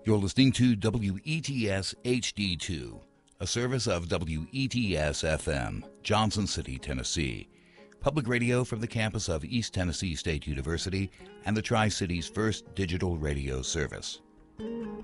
You're listening to WETS HD2, a service of WETS FM, Johnson City, Tennessee. Public radio from the campus of East Tennessee State University and the Tri-Cities' first digital radio service.